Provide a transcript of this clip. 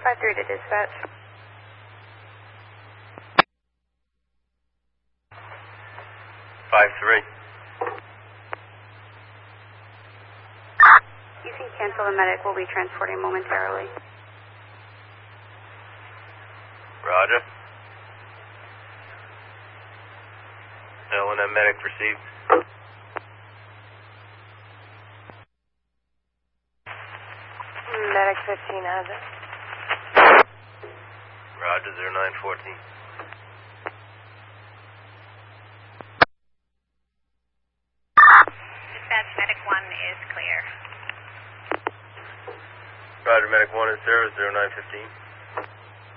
5-3 to dispatch. You can cancel the medic. We'll be transporting momentarily. Roger. L&M medic received. Medic 15 has it. Roger, 0914. Dispatch, medic 1 is clear. Roger, medic 1 is there, 0915.